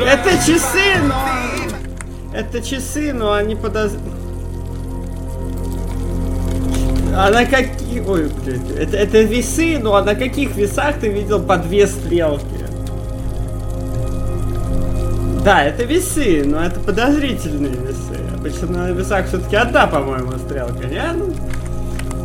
Это часы, но... Это часы, но они А на каких... Ой, блядь. Это весы, ну а на каких весах ты видел по 2 стрелки? Да, это весы, но это подозрительные весы. Обычно на весах все-таки одна, по-моему, стрелка, не? Ну,